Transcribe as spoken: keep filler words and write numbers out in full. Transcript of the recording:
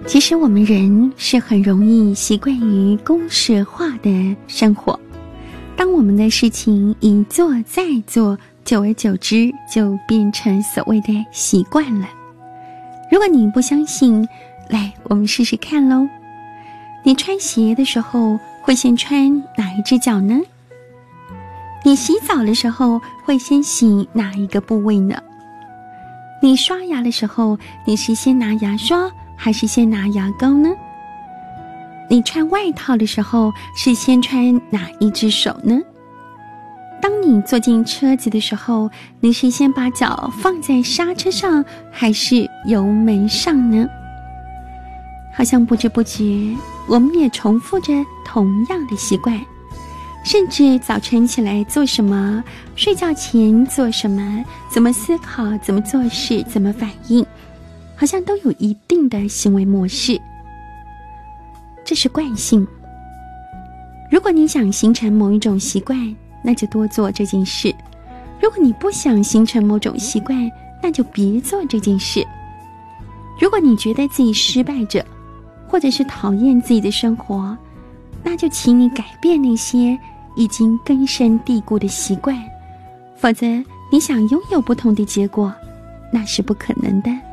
其实我们人是很容易习惯于公式化的生活，当我们的事情一做再做，久而久之就变成所谓的习惯了。如果你不相信，来，我们试试看咯。你穿鞋的时候会先穿哪一只脚呢？你洗澡的时候会先洗哪一个部位呢？你刷牙的时候，你是先拿牙刷还是先拿牙膏呢？你穿外套的时候是先穿哪一只手呢？当你坐进车子的时候，你是先把脚放在刹车上还是油门上呢？好像不知不觉我们也重复着同样的习惯，甚至早晨起来做什么，睡觉前做什么，怎么思考，怎么做事，怎么反应，好像都有一定的行为模式。这是惯性。如果你想形成某一种习惯，那就多做这件事；如果你不想形成某种习惯，那就别做这件事。如果你觉得自己失败着，或者是讨厌自己的生活，那就请你改变那些已经根深蒂固的习惯，否则你想拥有不同的结果，那是不可能的。